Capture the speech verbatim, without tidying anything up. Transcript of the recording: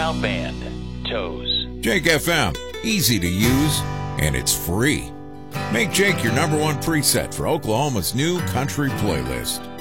Sound Band, Toes. Jake F M, easy to use, and it's free. Make Jake your number one preset for Oklahoma's new country playlist.